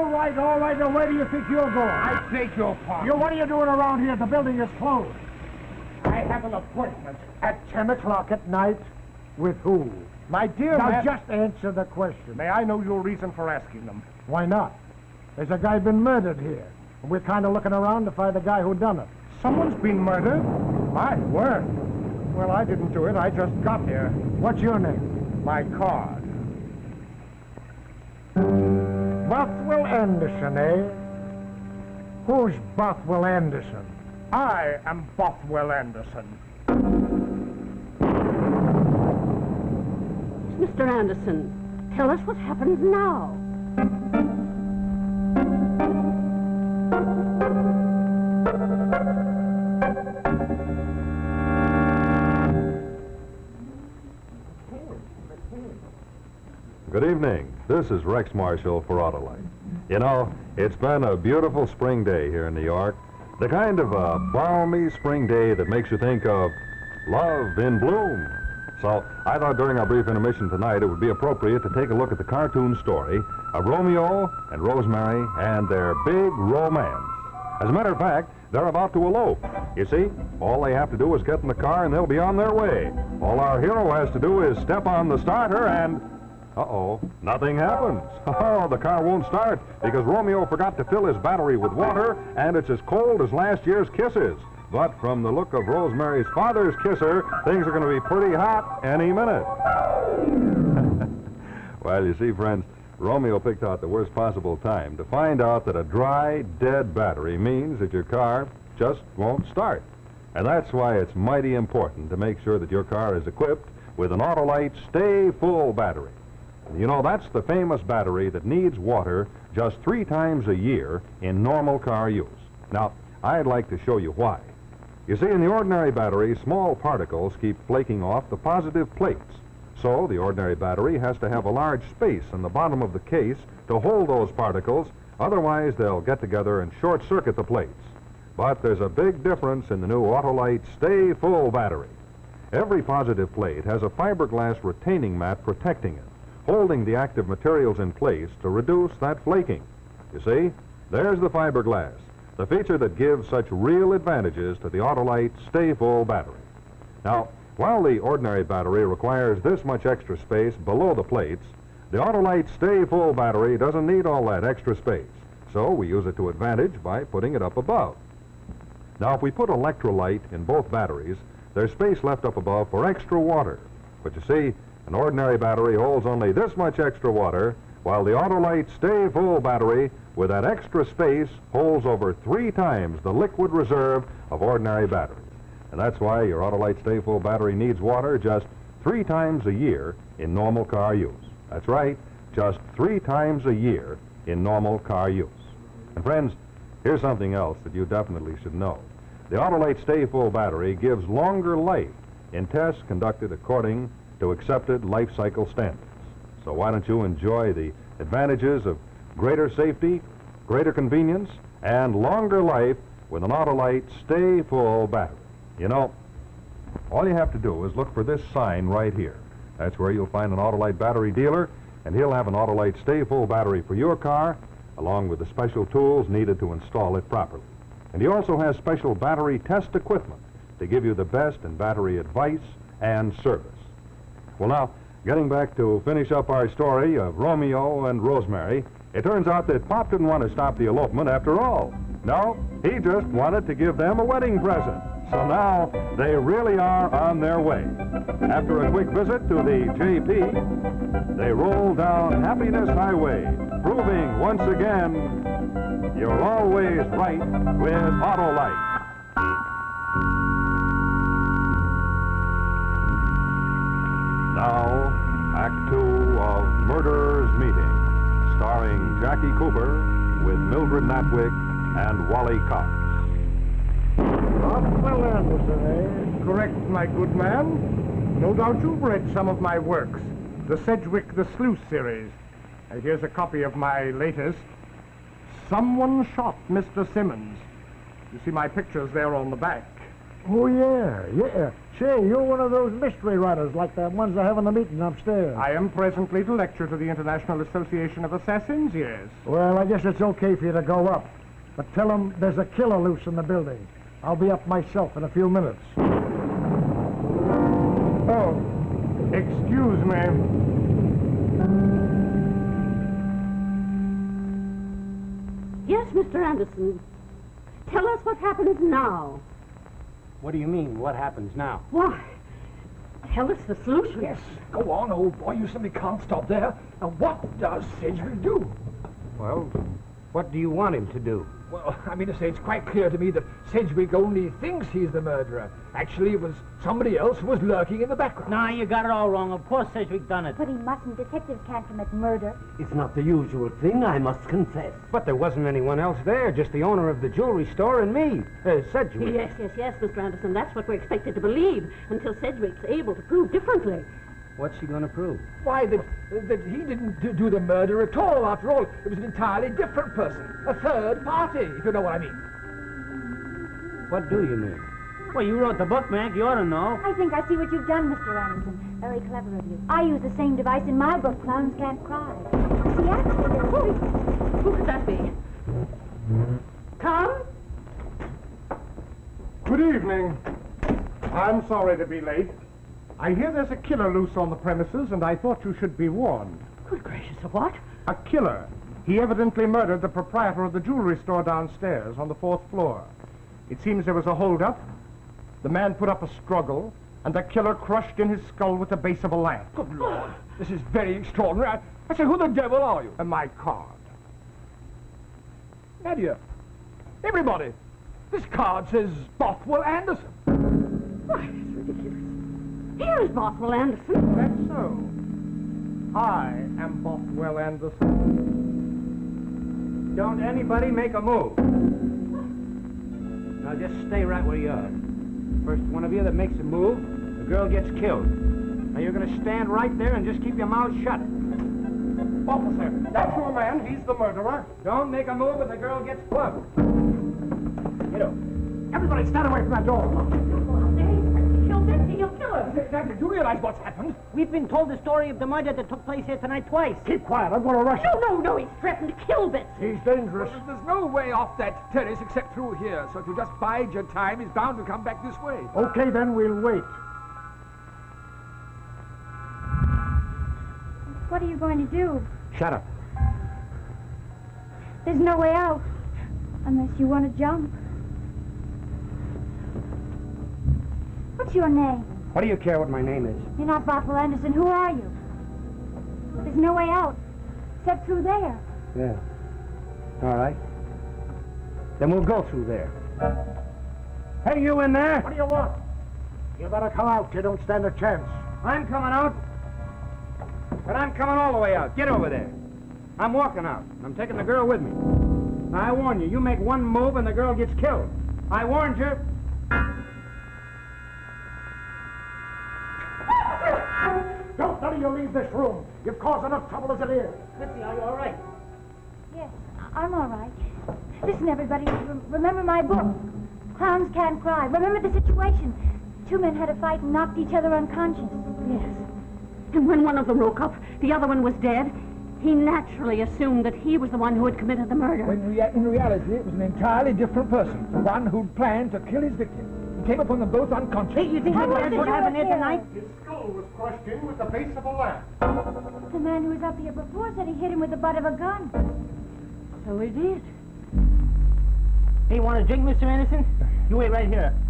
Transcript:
right. Then where do you think you're going? I beg your pardon. What are you doing around here? The building is closed. I have an appointment. At 10 o'clock at night? With who? My dear Now, man... just answer the question. May I know your reason for asking them? Why not? There's a guy been murdered here. And we're kind of looking around to find the guy who done it. Someone's been murdered? My word. Well, I didn't do it. I just got here. What's your name? My card. Bothwell Anderson, eh? Who's Bothwell Anderson? I am Bothwell Anderson. Mr. Anderson, tell us what happens now. Good evening. This is Rex Marshall for Autolite. You know, it's been a beautiful spring day here in New York. The kind of a balmy spring day that makes you think of love in bloom. So I thought during our brief intermission tonight it would be appropriate to take a look at the cartoon story of Romeo and Rosemary and their big romance. As a matter of fact, they're about to elope. You see, all they have to do is get in the car and they'll be on their way. All our hero has to do is step on the starter and... Uh-oh, nothing happens. Oh, the car won't start because Romeo forgot to fill his battery with water, and it's as cold as last year's kisses. But from the look of Rosemary's father's kisser, things are going to be pretty hot any minute. Well, you see, friends, Romeo picked out the worst possible time to find out that a dry, dead battery means that your car just won't start. And that's why it's mighty important to make sure that your car is equipped with an Autolite Stay Full battery. You know, that's the famous battery that needs water just 3 times a year in normal car use. Now, I'd like to show you why. You see, in the ordinary battery, small particles keep flaking off the positive plates. So the ordinary battery has to have a large space in the bottom of the case to hold those particles, otherwise they'll get together and short-circuit the plates. But there's a big difference in the new Autolite Stay Full battery. Every positive plate has a fiberglass retaining mat protecting it, holding the active materials in place to reduce that flaking. You see, there's the fiberglass, the feature that gives such real advantages to the Autolite Stay Full battery. Now, while the ordinary battery requires this much extra space below the plates, the Autolite Stay Full battery doesn't need all that extra space, so we use it to advantage by putting it up above. Now, if we put electrolyte in both batteries, there's space left up above for extra water. But you see, an ordinary battery holds only this much extra water, while the Autolite Stay Full battery, with that extra space, holds over 3 times the liquid reserve of ordinary batteries. And that's why your Autolite Stay Full battery needs water just 3 times a year in normal car use. That's right, just 3 times a year in normal car use. And friends, here's something else that you definitely should know. The Autolite Stay Full battery gives longer life in tests conducted according to accepted life cycle standards. So why don't you enjoy the advantages of greater safety, greater convenience, and longer life with an Autolite Stay Full battery. You know, all you have to do is look for this sign right here. That's where you'll find an Autolite battery dealer, and he'll have an Autolite Stay Full battery for your car, along with the special tools needed to install it properly. And he also has special battery test equipment to give you the best in battery advice and service. Well, now, getting back to finish up our story of Romeo and Rosemary, it turns out that Pop didn't want to stop the elopement after all. No, he just wanted to give them a wedding present. So now they really are on their way. After a quick visit to the JP, they roll down Happiness Highway, proving once again you're always right with Autolite. Now, Act 2 of Murderer's Meeting, starring Jackie Cooper with Mildred Natwick and Wally Cox. Bothwell Anderson, eh? Correct, my good man. No doubt you've read some of my works, the Sedgwick the Sleuth series. And here's a copy of my latest, Someone Shot Mr. Simmons. You see my pictures there on the back. Oh, yeah. Say, you're one of those mystery writers like the ones they have in the meeting upstairs. I am presently to lecture to the International Association of Assassins, yes. Well, I guess it's okay for you to go up. But tell them there's a killer loose in the building. I'll be up myself in a few minutes. Oh, excuse me. Yes, Mr. Anderson. Tell us what happens now. What do you mean, what happens now? Why, tell us the solution. Yes, go on, old boy. You simply can't stop there. Now, what does Sedgwick do? Well, what do you want him to do? Well, I mean to say, it's quite clear to me that Sedgwick only thinks he's the murderer. Actually, it was somebody else who was lurking in the background. Nah, you got it all wrong. Of course Sedgwick done it. But he mustn't. Detectives can't commit murder. It's not the usual thing, I must confess. But there wasn't anyone else there, just the owner of the jewelry store and me, Sedgwick. Yes, Mr. Anderson. That's what we're expected to believe until Sedgwick's able to prove differently. What's he going to prove? Why, that he didn't do the murder at all. After all, it was an entirely different person. A third party, if you know what I mean. What do you mean? Well, you wrote the book, Mac. You ought to know. I think I see what you've done, Mr. Anderson. Very clever of you. I use the same device in my book, Clowns Can't Cry. See, actually, Who could that be? Tom? Good evening. I'm sorry to be late. I hear there's a killer loose on the premises, and I thought you should be warned. Good gracious, of what? A killer. He evidently murdered the proprietor of the jewelry store downstairs on the 4th floor. It seems there was a holdup. The man put up a struggle, and the killer crushed in his skull with the base of a lamp. Good Lord, this is very extraordinary. I say, who the devil are you? And my card. Nadia, everybody, this card says Bothwell Anderson. Why, it's ridiculous. Here is Bothwell Anderson. That's so. I am Bothwell Anderson. Don't anybody make a move. Now just stay right where you are. First one of you that makes a move, the girl gets killed. Now you're going to stand right there and just keep your mouth shut. Officer, that's your man. He's the murderer. Don't make a move or the girl gets plugged. Get up. Everybody stand away from that door. Kill Betsy, you'll kill her. Nadia, do you realize what's happened? We've been told the story of the murder that took place here tonight twice. Keep quiet. I'm going to rush him. No, he's threatened to kill Betsy. He's dangerous. There's no way off that terrace except through here, so if you just bide your time, he's bound to come back this way. Okay, then we'll wait. what are you going to do? Shut up. There's no way out. Unless you want to jump. What's your name? What do you care what my name is? You're not Bothwell Anderson. Who are you? There's no way out. Except through there. Yeah. All right. Then we'll go through there. Hey, you in there? What do you want? You better come out. You don't stand a chance. I'm coming out. But I'm coming all the way out. Get over there. I'm walking out. I'm taking the girl with me. Now, I warn you, you make one move and the girl gets killed. I warned you. Don't none of you leave this room. You've caused enough trouble as it is. Betsy, are you all right? Yes, I'm all right. Listen, everybody, remember my book. Clowns Can't Cry. Remember the situation. Two men had a fight and knocked each other unconscious. Yes. And when one of them woke up, the other one was dead. He naturally assumed that he was the one who had committed the murder. When in reality, it was an entirely different person. The one who'd planned to kill his victim. He came upon them both unconscious. Hey, you think How that's much what did you happened here hear? tonight? His skull was crushed in with the base of a lamp. The man who was up here before said he hit him with the butt of a gun. So he did. Hey, you want a drink, Mr. Anderson? You wait right here.